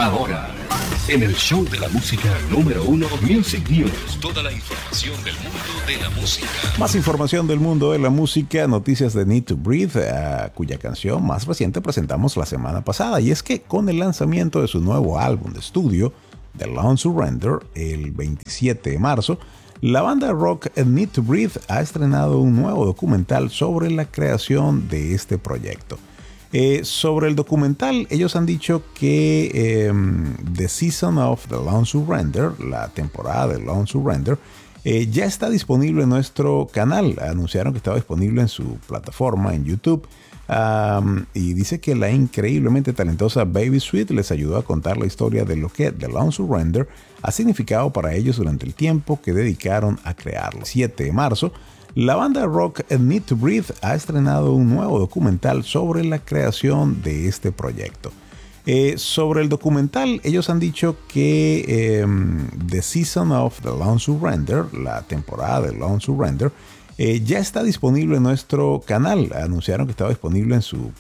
Ahora, en el show de la música número 1, Music News. Toda la información del mundo de la música. Más información del mundo de la música, noticias de Need to Breathe, cuya canción más reciente presentamos la semana pasada. Y es que con el lanzamiento de su nuevo álbum de estudio, The Long Surrender, el 27 de marzo, la banda rock Need to Breathe ha estrenado un nuevo documental sobre la creación de este proyecto. Sobre el documental, ellos han dicho que The Season of the Long Surrender, la temporada de Long Surrender, ya está disponible en nuestro canal. Anunciaron que estaba disponible en su plataforma en YouTube. Y dice que la increíblemente talentosa Baby Sweet les ayudó a contar la historia de lo que The Long Surrender ha significado para ellos durante el tiempo que dedicaron a crearlo. 7 de marzo, la banda rock Need to Breathe ha estrenado un nuevo documental sobre la creación de este proyecto. Sobre el documental, ellos han dicho que The Season of the Long Surrender, la temporada de Long Surrender, ya está disponible en nuestro canal. Anunciaron que estaba disponible en su